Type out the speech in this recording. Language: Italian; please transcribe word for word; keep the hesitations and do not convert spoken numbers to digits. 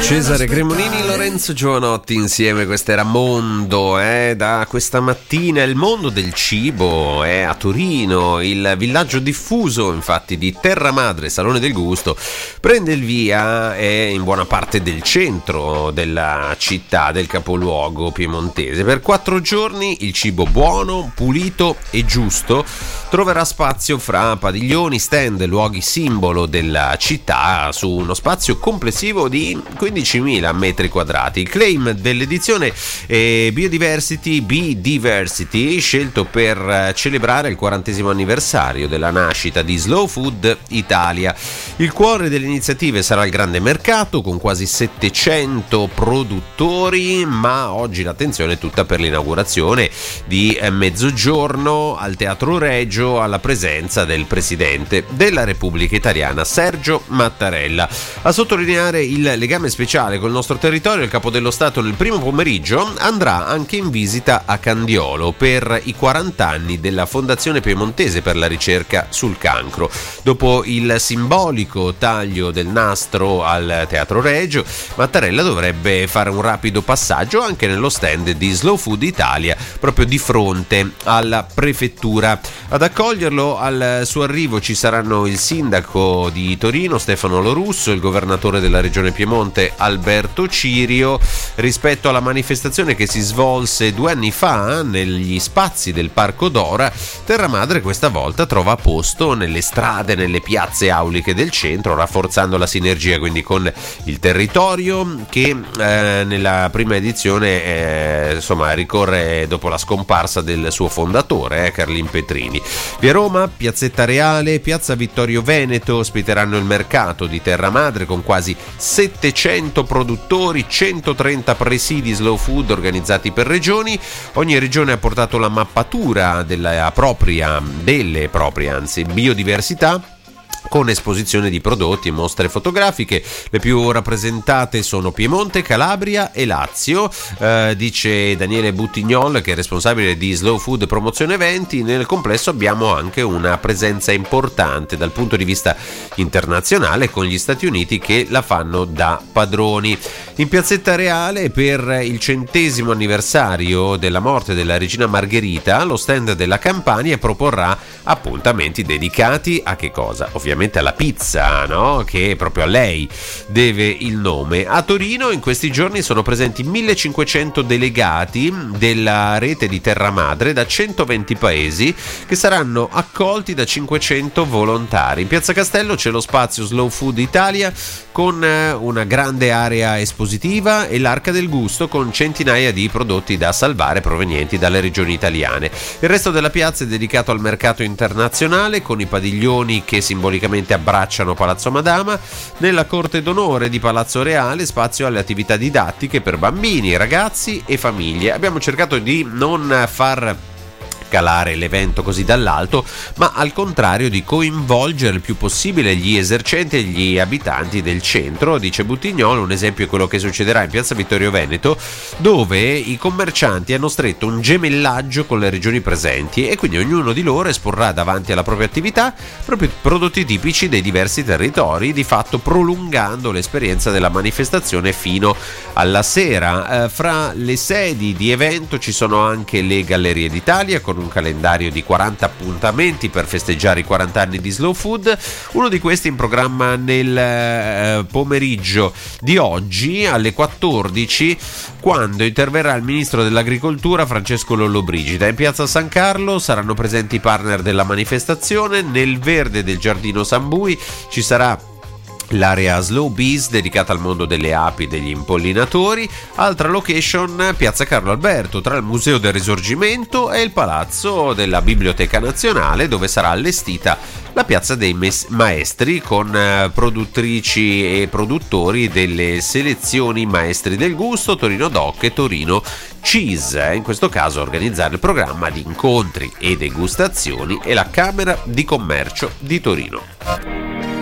Cesare Cremonini, Lorenzo Giovanotti insieme, questo era Mondo, eh? Da questa mattina il mondo del cibo è a Torino, il villaggio diffuso infatti di Terra Madre, Salone del Gusto, prende il via è in buona parte del centro della città, del capoluogo piemontese. Per quattro giorni il cibo buono, pulito e giusto troverà spazio fra padiglioni, stand, luoghi simbolo della città su uno spazio complessivo di quindicimila metri quadrati. Il claim dell'edizione è Biodiversity, Be Diversity, scelto per celebrare il quarantesimo anniversario della nascita di Slow Food Italia. Il cuore delle iniziative sarà il grande mercato con quasi settecento produttori, ma oggi l'attenzione è tutta per l'inaugurazione di Mezzogiorno al Teatro Regio, alla presenza del Presidente della Repubblica Italiana Sergio Mattarella. A sottolineare il legame speciale col nostro territorio, il Capo dello Stato nel primo pomeriggio andrà anche in visita a Candiolo per i quaranta anni della Fondazione Piemontese per la ricerca sul cancro. Dopo il simbolico taglio del nastro al Teatro Regio, Mattarella dovrebbe fare un rapido passaggio anche nello stand di Slow Food Italia, proprio di fronte alla prefettura. Ad accoglierlo al suo arrivo ci saranno il sindaco di Torino Stefano Lorusso, il governatore della regione Piemonte Alberto Cirio. Rispetto alla manifestazione che si svolse due anni fa negli spazi del Parco Dora, Terra Madre questa volta trova posto nelle strade, nelle piazze auliche del centro, rafforzando la sinergia quindi con il territorio che eh, nella prima edizione eh, insomma ricorre dopo la scomparsa del suo fondatore eh, Carlin Petrini. Via Roma, Piazzetta Reale, Piazza Vittorio Veneto ospiteranno il mercato di Terra Madre con quasi settecento produttori, centotrenta presidi slow food organizzati per regioni. Ogni regione ha portato la mappatura della propria, delle proprie anzi, biodiversità, con esposizione di prodotti e mostre fotografiche. Le più rappresentate sono Piemonte, Calabria e Lazio, eh, dice Daniele Buttignol, che è responsabile di Slow Food Promozione Eventi. Nel complesso abbiamo anche una presenza importante dal punto di vista internazionale, con gli Stati Uniti che la fanno da padroni. In Piazzetta Reale, per il centesimo anniversario della morte della regina Margherita, lo stand della Campania proporrà appuntamenti dedicati a che cosa? Ovviamente alla pizza, no? Che proprio a lei deve il nome. A Torino in questi giorni sono presenti millecinquecento delegati della rete di Terra Madre da centoventi paesi che saranno accolti da cinquecento volontari. In Piazza Castello c'è lo spazio Slow Food Italia con una grande area espositiva e l'Arca del Gusto con centinaia di prodotti da salvare provenienti dalle regioni italiane. Il resto della piazza è dedicato al mercato internazionale con i padiglioni che simbolicamente abbracciano Palazzo Madama. Nella corte d'onore di Palazzo Reale spazio alle attività didattiche per bambini, ragazzi e famiglie. Abbiamo cercato di non far calare l'evento così dall'alto, ma al contrario di coinvolgere il più possibile gli esercenti e gli abitanti del centro, dice Buttignolo. Un esempio è quello che succederà in Piazza Vittorio Veneto, dove i commercianti hanno stretto un gemellaggio con le regioni presenti e quindi ognuno di loro esporrà davanti alla propria attività proprio prodotti tipici dei diversi territori, di fatto prolungando l'esperienza della manifestazione fino alla sera. Eh, fra le sedi di evento ci sono anche le Gallerie d'Italia con un calendario di quaranta appuntamenti per festeggiare i quaranta anni di Slow Food. Uno di questi in programma nel eh, pomeriggio di oggi alle quattordici, quando interverrà il ministro dell'agricoltura Francesco Lollobrigida. In Piazza San Carlo saranno presenti i partner della manifestazione. Nel verde del Giardino Sambui ci sarà l'area Slow Bees dedicata al mondo delle api e degli impollinatori. Altra location, Piazza Carlo Alberto, tra il Museo del Risorgimento e il Palazzo della Biblioteca Nazionale, dove sarà allestita la Piazza dei Mes- Maestri con eh, produttrici e produttori delle selezioni Maestri del Gusto, Torino Doc e Torino Cheese. In questo caso a organizzare il programma di incontri e degustazioni è la Camera di Commercio di Torino.